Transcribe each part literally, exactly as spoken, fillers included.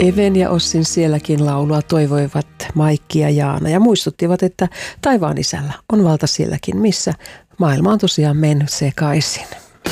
Even ja Ossin sielläkin laulua toivoivat Maikki ja Jaana ja muistuttivat, että taivaan isällä on valta sielläkin, missä maailma on tosiaan mennyt sekaisin.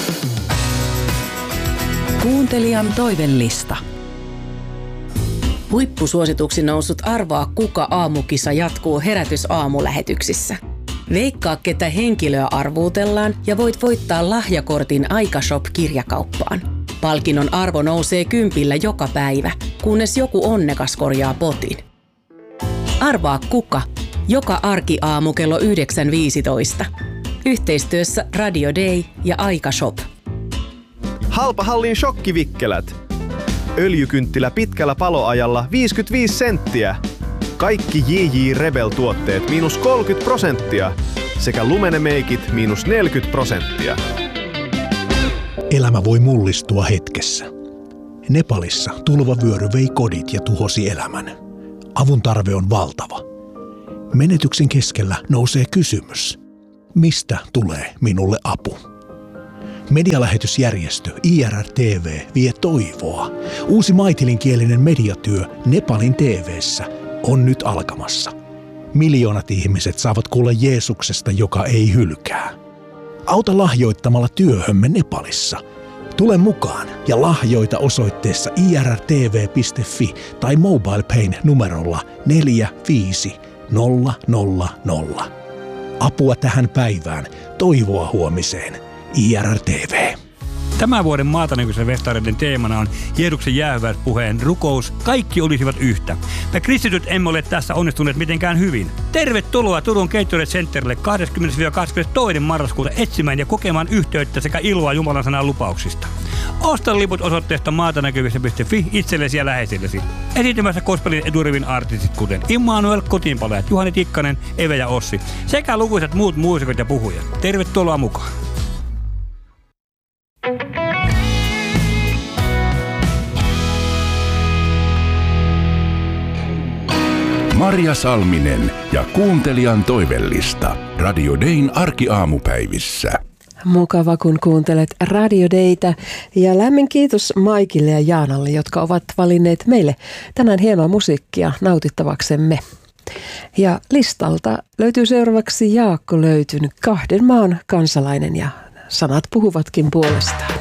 Kuuntelijan toivellista. Huippusuosituksi noussut Arvaa kuka -aamukisa jatkuu Herätys-aamulähetyksissä. Veikkaa, ketä henkilöä arvuutellaan ja voit voittaa lahjakortin Aikashop-kirjakauppaan. Palkinnon arvo nousee kympillä joka päivä, kunnes joku onnekas korjaa potin. Arvaa kuka, joka arkiaamu kello yhdeksän viisitoista. Yhteistyössä Radio Day ja Aikashop. Halpahallin shokkivikkelät. Öljykynttilä pitkällä paloajalla viisikymmentäviisi senttiä. Kaikki J J Rebel-tuotteet miinus kolmekymmentä prosenttia. Sekä Lumene-meikit miinus neljäkymmentä prosenttia. Elämä voi mullistua hetkessä. Nepalissa tulvavyöry vei kodit ja tuhosi elämän. Avun tarve on valtava. Menetyksen keskellä nousee kysymys. Mistä tulee minulle apu? Medialähetysjärjestö I R R T V vie toivoa. Uusi maitilinkielinen mediatyö Nepalin T V:ssä on nyt alkamassa. Miljoonat ihmiset saavat kuulla Jeesuksesta, joka ei hylkää. Auta lahjoittamalla työhömme Nepalissa. Tule mukaan ja lahjoita osoitteessa i r r t v piste f i tai MobilePayn numerolla neljä viisi nolla nolla nolla. Apua tähän päivään, toivoa huomiseen. I R R T V. Tämän vuoden Maatanäkyisen festareiden teemana on Jeesuksen jäähyväispuheen rukous. Kaikki olisivat yhtä. Me kristityt emme ole tässä onnistuneet mitenkään hyvin. Tervetuloa Turun Gatorade Centerille kahdeskymmenes kahdeskymmenestoinen marraskuuta etsimään ja kokemaan yhteyttä sekä iloa Jumalan sanan lupauksista. Osta liput osoitteesta maatanäkyvissä piste f i itsellesi ja läheisillesi. Esiintymässä gospelin eturivin artistit kuten Immanuel, Kotiinpalajat, Juhani Tikkanen, Eve ja Ossi sekä lukuisat muut muusikot ja puhujat. Tervetuloa mukaan. Marja Salminen ja kuuntelijan toivellista Radio Dayn arkiaamupäivissä. Mukava, kun kuuntelet Radio Daytä ja lämmin kiitos Maikille ja Jaanalle, jotka ovat valinneet meille tänään hienoa musiikkia nautittavaksemme. Ja listalta löytyy seuraavaksi Jaakko Löytyn, kahden maan kansalainen, ja sanat puhuvatkin puolestaan.